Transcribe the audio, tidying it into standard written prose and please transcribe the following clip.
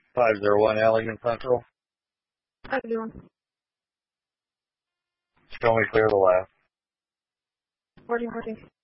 501 Allegan Central. How you doing? Show me clear the left. 40.